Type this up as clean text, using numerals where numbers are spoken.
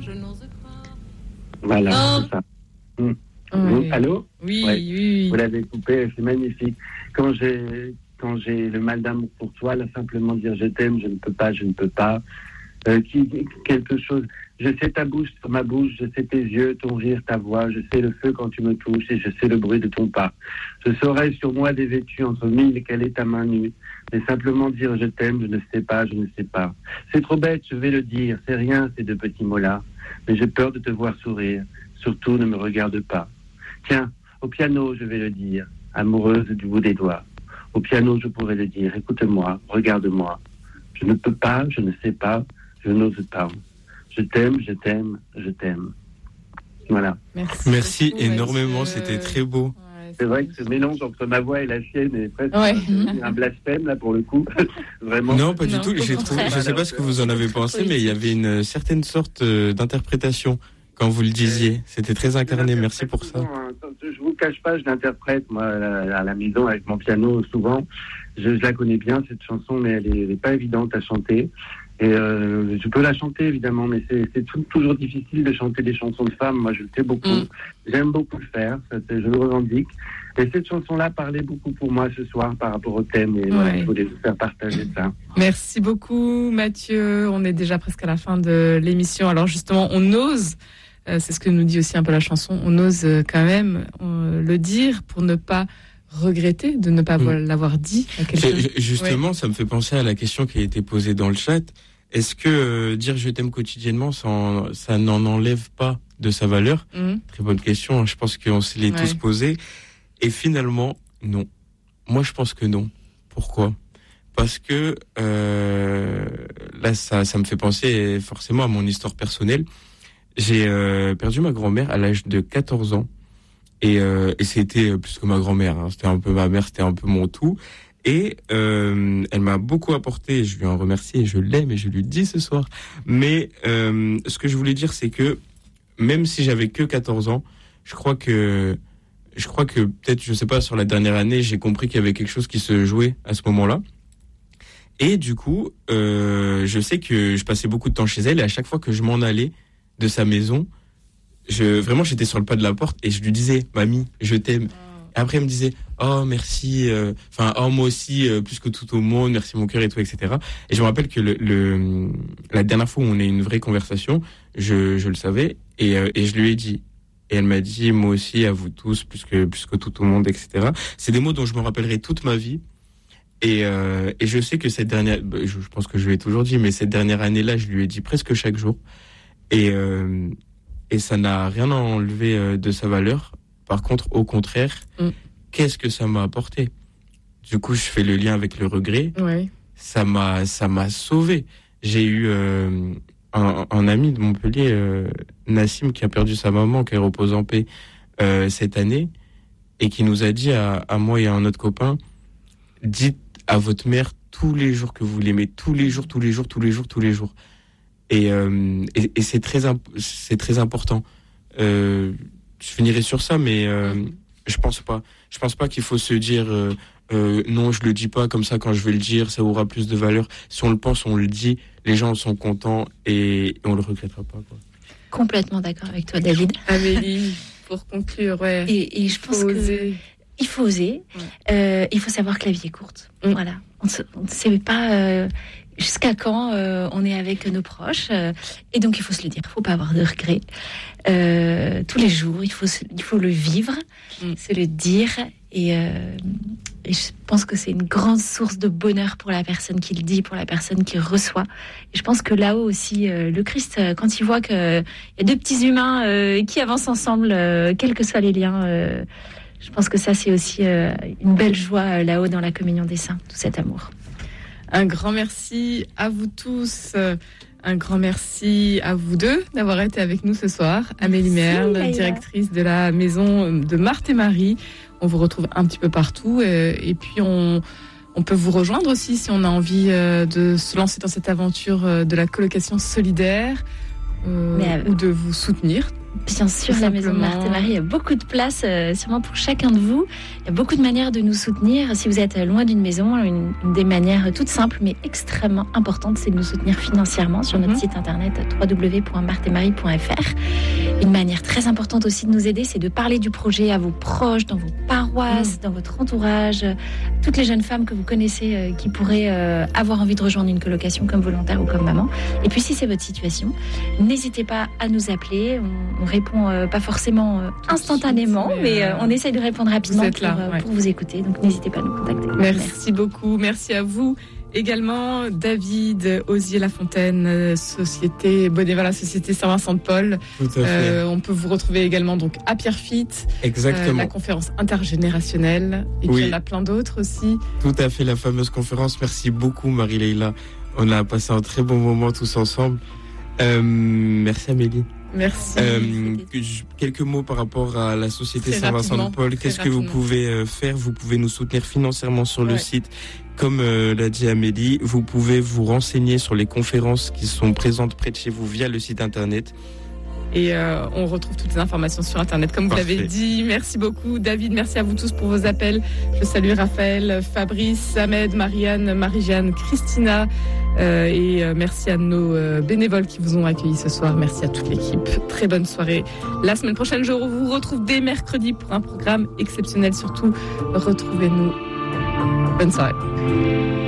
je n'ose pas. Voilà, c'est ça. Oui. Allô? Oui, Ouais. oui. Vous l'avez coupé, c'est magnifique. Quand j'ai le mal d'amour pour toi, là, simplement dire je t'aime, je ne peux pas. Quelque chose. Je sais ta bouche sur ma bouche, je sais tes yeux, ton rire, ta voix, je sais le feu quand tu me touches et je sais le bruit de ton pas. Je saurai sur moi dévêtu entre mille quelle est ta main nue. Mais simplement dire je t'aime, je ne sais pas. C'est trop bête, je vais le dire, c'est rien ces deux petits mots-là. Mais j'ai peur de te voir sourire, surtout ne me regarde pas. Tiens, au piano je vais le dire, amoureuse du bout des doigts. Au piano je pourrais le dire, écoute-moi, regarde-moi. Je ne peux pas, je ne sais pas, je n'ose pas. Je t'aime, je t'aime, je t'aime. Voilà. Merci beaucoup, énormément, c'était très beau. Ouais, c'est vrai que ce mélange entre ma voix et la sienne est presque un blasphème, là, pour le coup. Vraiment. Non, pas du tout. J'ai trouvé, je ne sais pas ce que vous en avez pensé, mais il y avait une certaine sorte d'interprétation quand vous le disiez. C'était très incarné, merci pour ça. Je vous cache pas, je l'interprète, moi, à la maison, avec mon piano, souvent. Je la connais bien, cette chanson, mais elle est pas évidente à chanter. Et je peux la chanter, évidemment, mais c'est toujours difficile de chanter des chansons de femmes. Moi, je le fais beaucoup. J'aime beaucoup le faire, je le revendique. Et cette chanson-là parlait beaucoup pour moi ce soir par rapport au thème. Et voilà, je voulais vous faire partager ça. Merci beaucoup, Mathieu. On est déjà presque à la fin de l'émission. Alors, justement, on ose... c'est ce que nous dit aussi un peu la chanson. On ose quand même le dire pour ne pas regretter de ne pas l'avoir dit à quelqu'un. Justement, ça me fait penser à la question qui a été posée dans le chat. Est-ce que dire je t'aime quotidiennement, ça n'en enlève pas de sa valeur? Très bonne question. Je pense qu'on se l'est tous posé. Et finalement, non. Moi, je pense que non. Pourquoi? Parce que là, ça me fait penser forcément à mon histoire personnelle. J'ai perdu ma grand-mère à l'âge de 14 ans. Et c'était plus que ma grand-mère. Hein. C'était un peu ma mère, c'était un peu mon tout. Et elle m'a beaucoup apporté. Je lui en remercie et je l'aime et je lui dis ce soir. Mais ce que je voulais dire, c'est que même si j'avais que 14 ans, je crois que peut-être, je sais pas, sur la dernière année, j'ai compris qu'il y avait quelque chose qui se jouait à ce moment-là. Et du coup, je sais que je passais beaucoup de temps chez elle et à chaque fois que je m'en allais de sa maison, vraiment j'étais sur le pas de la porte et je lui disais mamie je t'aime. Et après elle me disait oh merci, moi aussi plus que tout au monde, merci mon cœur et tout, etc. Et je me rappelle que la dernière fois où on a eu une vraie conversation, je le savais et je lui ai dit. Et elle m'a dit moi aussi à vous tous plus que tout au monde, etc. C'est des mots dont je me rappellerai toute ma vie. Et je sais que cette dernière, je pense que je lui ai toujours dit, mais cette dernière année-là je lui ai dit presque chaque jour. Et ça n'a rien enlevé de sa valeur. Par contre, au contraire, qu'est-ce que ça m'a apporté? Du coup, je fais le lien avec le regret. Ouais. Ça m'a sauvé. J'ai eu un ami de Montpellier, Nassim, qui a perdu sa maman, qui repose en paix cette année, et qui nous a dit à moi et à un autre copain, dites à votre mère tous les jours que vous l'aimez, tous les jours. Et c'est très important. Je finirai sur ça, mais je pense pas qu'il faut se dire non, je le dis pas comme ça, quand je vais le dire, ça aura plus de valeur. Si on le pense, on le dit, les gens sont contents et on le regrettera pas, quoi. Complètement d'accord avec toi, David. Amélie, pour conclure, et je pense qu'il faut oser. Il faut savoir que la vie est courte. Voilà. On ne sait pas jusqu'à quand on est avec nos proches. Et donc, il faut se le dire. Il ne faut pas avoir de regrets. Tous les jours, il faut le vivre, se le dire. Et je pense que c'est une grande source de bonheur pour la personne qui le dit, pour la personne qui reçoit. Et je pense que là-haut aussi, le Christ, quand il voit qu'il y a deux petits humains qui avancent ensemble, quels que soient les liens, je pense que ça, c'est aussi une belle joie là-haut dans la communion des saints, tout cet amour. Un grand merci à vous tous. Un grand merci à vous deux d'avoir été avec nous ce soir. Amélie Merle, directrice de la maison de Marthe et Marie. On vous retrouve un petit peu partout. Et puis, on peut vous rejoindre aussi si on a envie de se lancer dans cette aventure de la colocation solidaire ou de vous soutenir Bien sûr, la maison de Marthe et Marie, il y a beaucoup de place, sûrement pour chacun de vous. Il y a beaucoup de manières de nous soutenir. Si vous êtes loin d'une maison, une des manières toutes simples mais extrêmement importantes, c'est de nous soutenir financièrement sur notre site internet www.martemarie.fr. Une manière très importante aussi de nous aider, c'est de parler du projet à vos proches, dans vos paroisses, dans votre entourage, toutes les jeunes femmes que vous connaissez qui pourraient avoir envie de rejoindre une colocation comme volontaire ou comme maman. Et puis si c'est votre situation, n'hésitez pas à nous appeler. On répond pas forcément instantanément, mais on essaye de répondre rapidement pour vous écouter. Donc n'hésitez pas à nous contacter. Merci beaucoup. Merci à vous. Également, David Osier-Lafontaine, Société Bénévolat, Société Saint-Vincent-de-Paul. Tout à fait. On peut vous retrouver également donc à Pierrefitte. Exactement. La conférence intergénérationnelle. Et puis il y en a plein d'autres aussi. Tout à fait, la fameuse conférence. Merci beaucoup, Marie-Leila. On a passé un très bon moment tous ensemble. Merci Amélie. Merci. Quelques mots par rapport à la Société Saint-Vincent-de-Paul. Qu'est-ce que vous pouvez faire? Vous pouvez nous soutenir financièrement sur le site. Comme l'a dit Amélie, vous pouvez vous renseigner sur les conférences qui sont présentes près de chez vous via le site internet. Et on retrouve toutes les informations sur internet, comme vous l'avez dit. Merci beaucoup, David. Merci à vous tous pour vos appels. Je salue Raphaël, Fabrice, Ahmed, Marianne, Marie-Jeanne, Christina. Et merci à nos bénévoles qui vous ont accueillis ce soir. Merci à toute l'équipe. Très bonne soirée. La semaine prochaine, je vous retrouve dès mercredi pour un programme exceptionnel. Surtout, retrouvez-nous. Bonne soirée.